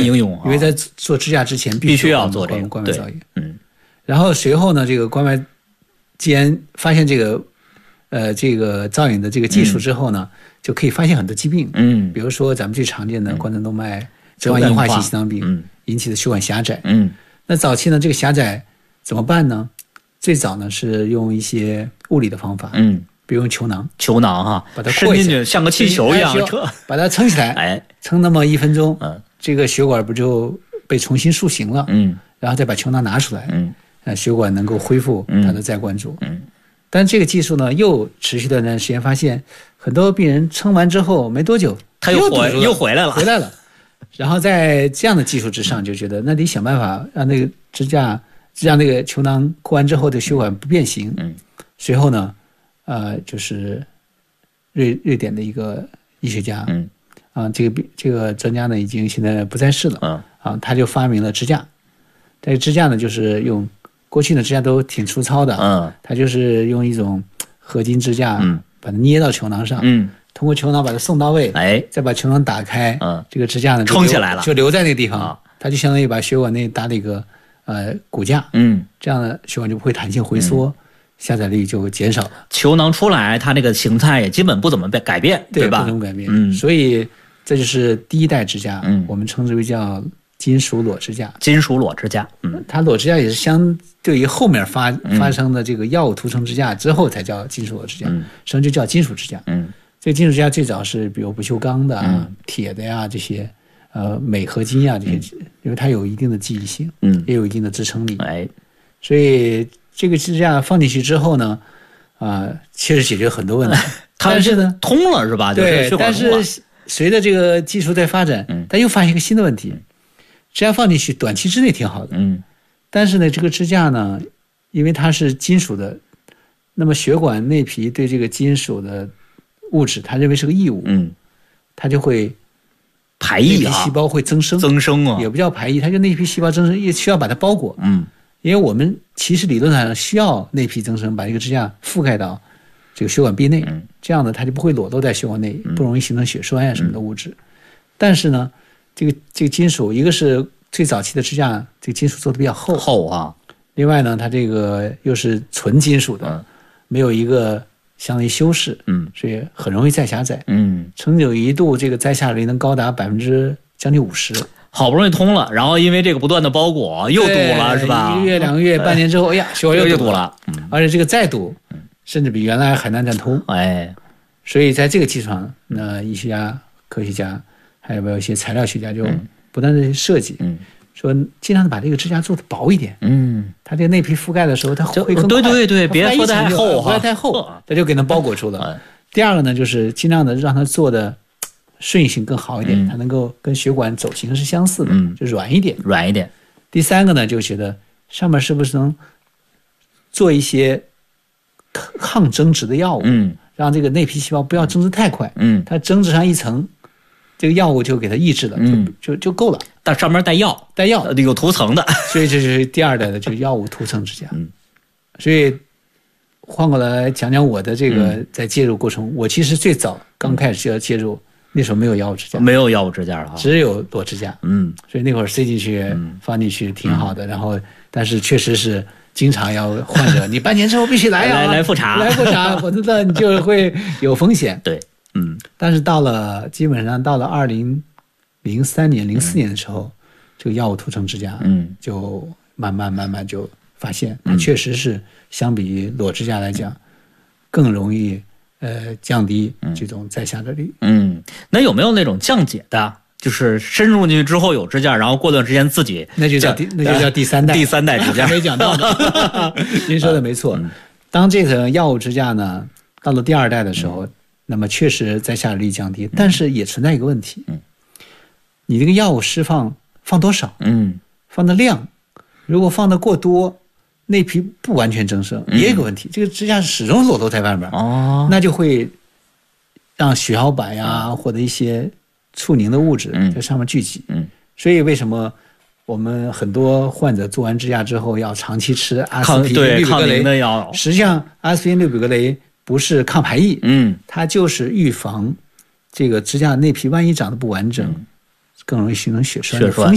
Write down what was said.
应用， 因为在做支架之前必须要做这个关外造影。然后随后呢，这个关外既然发现这个造影的这个技术之后呢，就可以发现很多疾病。比如说咱们最常见的冠状动脉粥样硬化性心脏病引起的血管狭窄。那早期呢，这个狭窄怎么办呢？最早呢是用一些物理的方法，比如用球囊哈， 把它扩进去， 像个气球一样， 把它撑起来，撑那么1分钟，这个血管不就被重新塑形了？然后再把球囊拿出来，血管能够恢复它的再灌注。但这个技术呢，又持续了一段时间，发现很多病人撑完之后没多久， 他又回来了。 然后在这样的技术之上，就觉得那得想办法让那个支架。让那个球囊扩完之后的血管不变形。随后呢，就是瑞典的一个医学家，这个专家呢已经现在不在世了，他就发明了支架。这个支架呢，就是用过去的支架都挺粗糙的，他就是用一种合金支架，把它捏到球囊上，通过球囊把它送到位，再把球囊打开，这个支架呢撑起来了， 就留在那个地方，它就相当于把血管内搭了一个。骨架，这样的血管就不会弹性回缩，下载力就减少了。 球囊出来，它那个形态也基本不怎么改变，对吧？ 不怎么改变。所以这就是第一代支架，我们称之为叫金属裸支架。 金属裸支架， 它裸支架也是相对于后面发生的这个药物涂层支架之后才叫金属裸支架，实际上就叫金属支架。这个金属支架最早是比如不锈钢的、铁的呀这些。镁合金啊这些，因为它有一定的记忆性，也有一定的支撑力，所以这个支架放进去之后呢，确实解决很多问题。但是呢， 通了是吧？ 对，但是随着这个技术在发展，它又发现一个新的问题：支架放进去短期之内挺好的，但是呢，这个支架呢，因为它是金属的，那么血管内皮对这个金属的物质，它认为是个异物，它就会。 排异啊， 细胞会增生啊， 也不叫排异，它就内皮细胞增生，也需要把它包裹。因为我们其实理论上需要内皮增生，把这个支架覆盖到这个血管壁内，这样呢，它就不会裸露在血管内，不容易形成血栓呀什么的物质。但是呢，这个金属，一个是最早期的支架，这个金属做的比较厚啊， 另外呢，它这个又是纯金属的，没有一个。相当于修饰，所以很容易再狭窄，曾有一度这个再下率能高达将近50%， 好不容易通了，然后因为这个不断的包裹又堵了，是吧？ 1个月、2个月、半年之后，哎呀，血管又堵了， 而且这个再堵，甚至比原来还难再通，所以在这个基础上，那医学家、科学家，还有一些材料学家就不断的设计，说尽量的把这个支架做的薄一点，它这个内皮覆盖的时候，它会更快， 对，别说太厚， 不要太厚，它就给它包裹住了。第二个呢，就是尽量的让它做的顺性更好一点，它能够跟血管走形是相似的，就软一点。第三个呢，就觉得上面是不是能做一些抗增殖的药物，让这个内皮细胞不要增殖太快，它增殖上一层。这个药物就给它抑制了，就够了。 但上面带药有涂层的， 所以这是第二代的，就是药物涂层支架。所以换过来讲讲我的这个在介入过程，我其实最早刚开始就要介入，那时候没有药物支架，只有裸支架。所以那会儿塞进去放进去挺好的，然后但是确实是经常要患者，你半年之后必须来复查， 否则你就会有风险。 对。 但是基本上到了2003年、04年的时候，这个药物涂层支架，就慢慢就发现，它确实是相比于裸支架来讲，更容易降低这种再下的率。 那有没有那种降解的？就是深入进去之后有支架，然后过段时间自己那就叫第三代支架， 没讲到的。您说的没错，当这个药物支架呢到了第2代的时候。那么确实在下力降低，但是也存在一个问题，你这个药物释放多少，放的量，如果放的过多，内皮不完全增生，也有个问题，这个支架始终裸露在外面，那就会让血小板呀或者一些促凝的物质在上面聚集，所以为什么我们很多患者做完支架之后要长期吃阿司匹林、氯比格雷的药， 实际上阿司匹林、氯比格雷不是抗排异，它就是预防这个支架内皮万一长得不完整，更容易形成血栓的风险。